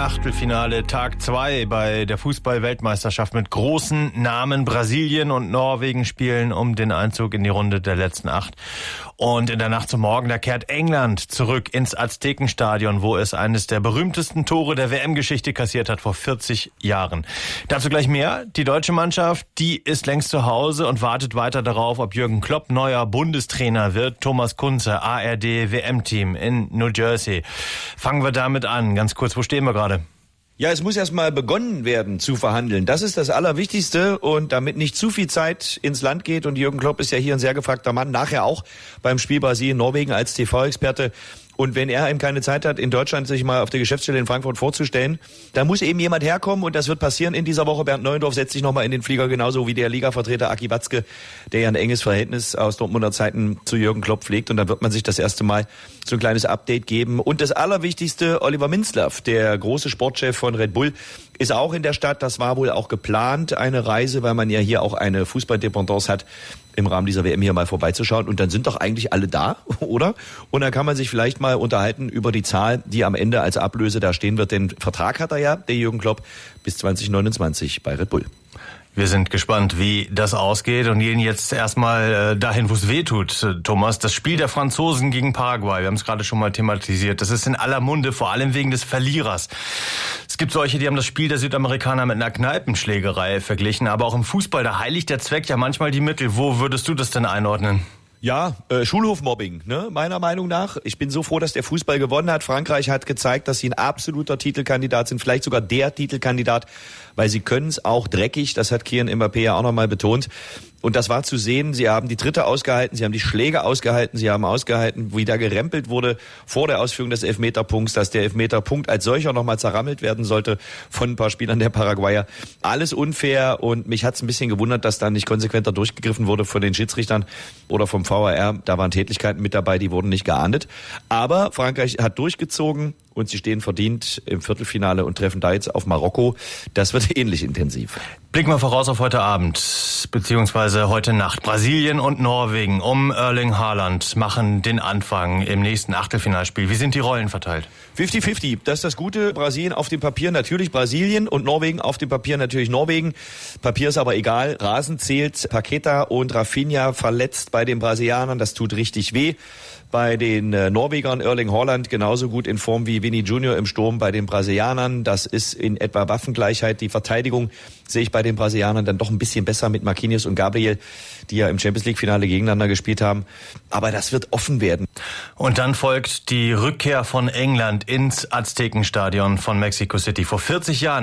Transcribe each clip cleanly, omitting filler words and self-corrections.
Achtelfinale Tag 2 bei der Fußball-Weltmeisterschaft mit großen Namen. Brasilien und Norwegen spielen um den Einzug in die Runde der letzten 8. Und in der Nacht zum Morgen, da kehrt England zurück ins Aztekenstadion, wo es eines der berühmtesten Tore der WM-Geschichte kassiert hat vor 40 Jahren. Dazu gleich mehr. Die deutsche Mannschaft, die ist längst zu Hause und wartet weiter darauf, ob Jürgen Klopp neuer Bundestrainer wird. Thomas Kunze, ARD-WM-Team in New Jersey. Fangen wir damit an. Ganz kurz, wo stehen wir gerade? Ja, es muss erst mal begonnen werden zu verhandeln. Das ist das Allerwichtigste. Und damit nicht zu viel Zeit ins Land geht, und Jürgen Klopp ist ja hier ein sehr gefragter Mann, nachher auch beim Spiel Brasilien-Norwegen als TV-Experte. Und wenn er eben keine Zeit hat, in Deutschland sich mal auf der Geschäftsstelle in Frankfurt vorzustellen, da muss eben jemand herkommen, und das wird passieren in dieser Woche. Bernd Neuendorf setzt sich nochmal in den Flieger, genauso wie der Ligavertreter Aki Watzke, der ja ein enges Verhältnis aus Dortmunder Zeiten zu Jürgen Klopp pflegt. Und dann wird man sich das erste Mal so ein kleines Update geben. Und das Allerwichtigste, Oliver Minzlaff, der große Sportchef von Red Bull, ist auch in der Stadt. Das war wohl auch geplant, eine Reise, weil man ja hier auch eine Fußballdependance hat, im Rahmen dieser WM hier mal vorbeizuschauen. Und dann sind doch eigentlich alle da, oder? Und dann kann man sich vielleicht mal unterhalten über die Zahl, die am Ende als Ablöse da stehen wird. Den Vertrag hat er ja, der Jürgen Klopp, bis 2029 bei Red Bull. Wir sind gespannt, wie das ausgeht, und gehen jetzt erstmal dahin, wo es weh tut, Thomas. Das Spiel der Franzosen gegen Paraguay, wir haben es gerade schon mal thematisiert, das ist in aller Munde, vor allem wegen des Verlierers. Es gibt solche, die haben das Spiel der Südamerikaner mit einer Kneipenschlägerei verglichen, aber auch im Fußball, da heiligt der Zweck ja manchmal die Mittel. Wo würdest du das denn einordnen? Ja, Schulhofmobbing, ne? Meiner Meinung nach. Ich bin so froh, dass der Fußball gewonnen hat. Frankreich hat gezeigt, dass sie ein absoluter Titelkandidat sind, vielleicht sogar der Titelkandidat, weil sie können es auch dreckig. Das hat Kylian Mbappé ja auch nochmal betont. Und das war zu sehen. Sie haben die Dritte ausgehalten, sie haben die Schläge ausgehalten, sie haben ausgehalten, wie da gerempelt wurde vor der Ausführung des Elfmeterpunkts, dass der Elfmeterpunkt als solcher nochmal zerrammelt werden sollte von ein paar Spielern der Paraguayer. Alles unfair, und mich hat's ein bisschen gewundert, dass da nicht konsequenter durchgegriffen wurde von den Schiedsrichtern oder vom VAR. Da waren Tätlichkeiten mit dabei, die wurden nicht geahndet. Aber Frankreich hat durchgezogen, und sie stehen verdient im Viertelfinale und treffen da jetzt auf Marokko. Das wird ähnlich intensiv. Blicken wir voraus auf heute Abend, beziehungsweise heute Nacht. Brasilien und Norwegen um Erling Haaland machen den Anfang im nächsten Achtelfinalspiel. Wie sind die Rollen verteilt? 50-50. Das ist das Gute. Brasilien auf dem Papier natürlich Brasilien und Norwegen auf dem Papier natürlich Norwegen. Papier ist aber egal. Rasen zählt. Paqueta und Rafinha verletzt bei den Brasilianern. Das tut richtig weh. Bei den Norwegern Erling Haaland genauso gut in Form wie Vini Junior im Sturm bei den Brasilianern. Das ist in etwa Waffengleichheit. Die Verteidigung sehe ich bei den Brasilianern dann doch ein bisschen besser mit Marquinhos und Gabriel, die ja im Champions-League-Finale gegeneinander gespielt haben. Aber das wird offen werden. Und dann folgt die Rückkehr von England ins Aztekenstadion von Mexico City. Vor 40 Jahren,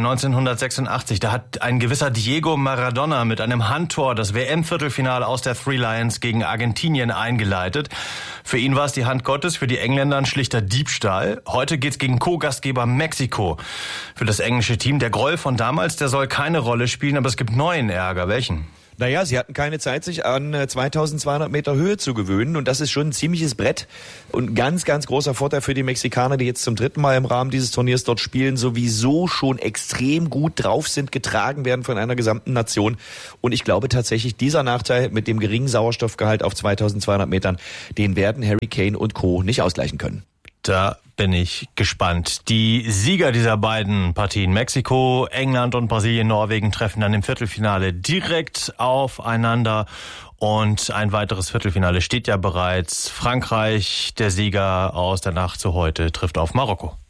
1986, da hat ein gewisser Diego Maradona mit einem Handtor das WM-Viertelfinale aus der Three Lions gegen Argentinien eingeleitet. Für ihn war es die Hand Gottes, für die Engländer ein schlichter Diebstahl. Heute geht's gegen Co-Gastgeber Mexiko. Für das englische Team, der Groll von damals, der soll keine Rolle spielen, aber es gibt neuen Ärger. Welchen? Naja, sie hatten keine Zeit, sich an 2200 Meter Höhe zu gewöhnen, und das ist schon ein ziemliches Brett und ein ganz, ganz großer Vorteil für die Mexikaner, die jetzt zum 3. Mal im Rahmen dieses Turniers dort spielen, sowieso schon extrem gut drauf sind, getragen werden von einer gesamten Nation. Und ich glaube tatsächlich, dieser Nachteil mit dem geringen Sauerstoffgehalt auf 2200 Metern, den werden Harry Kane und Co. nicht ausgleichen können. Da bin ich gespannt. Die Sieger dieser beiden Partien, Mexiko, England und Brasilien, Norwegen, treffen dann im Viertelfinale direkt aufeinander. Und ein weiteres Viertelfinale steht ja bereits. Frankreich, der Sieger aus der Nacht zu heute, trifft auf Marokko.